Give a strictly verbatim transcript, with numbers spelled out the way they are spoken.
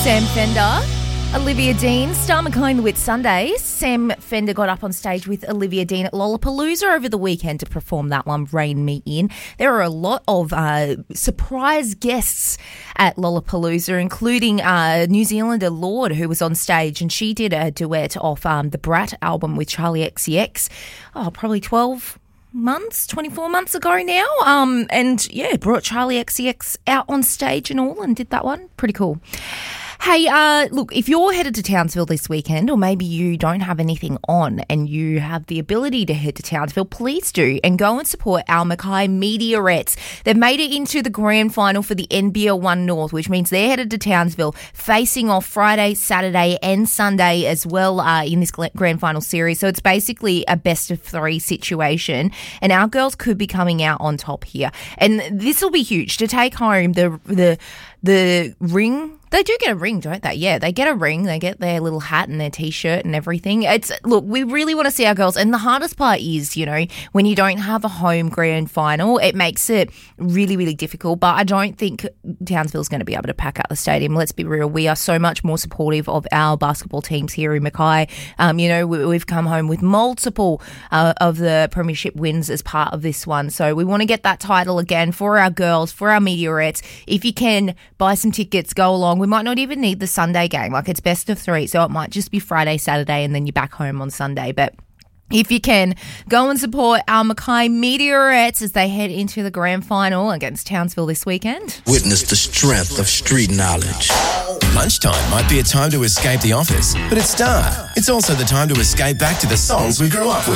Sam Fender, Olivia Dean, Star Mackay and the Whitsundays. Sam Fender got up on stage with Olivia Dean at Lollapalooza over the weekend to perform that one, Rein Me In. There are a lot of uh, surprise guests at Lollapalooza, including uh, New Zealander Lorde, who was on stage, and she did a duet off um, the Brat album with Charlie X C X, oh, probably twelve months, twenty-four months ago now. Um, and, yeah, brought Charlie X C X out on stage and all and did that one. Pretty cool. Hey, uh, look, if you're headed to Townsville this weekend, or maybe you don't have anything on and you have the ability to head to Townsville, please do and go and support our Mackay Meteorettes. They've made it into the grand final for the N B L one North, which means they're headed to Townsville, facing off Friday, Saturday and Sunday as well uh, in this grand final series. So it's basically a best of three situation, and our girls could be coming out on top here. And this will be huge to take home the the the ring. They do get a ring, don't they? Yeah, they get a ring. They get their little hat and their T-shirt and everything. It's look, we really want to see our girls. And the hardest part is, you know, when you don't have a home grand final, it makes it really, really difficult. But I don't think Townsville's going to be able to pack out the stadium. Let's be real. We are so much more supportive of our basketball teams here in Mackay. Um, you know, we, we've come home with multiple uh, of the premiership wins as part of this one. So we want to get that title again for our girls, for our Meteorettes. If you can, buy some tickets, go along. We might not even need the Sunday game. Like, it's best of three, so it might just be Friday, Saturday, and then you're back home on Sunday. But if you can, go and support our Mackay Meteorettes as they head into the grand final against Townsville this weekend. Witness the strength of street knowledge. Lunchtime might be a time to escape the office, but at Star, it's also the time to escape back to the songs we grew up with.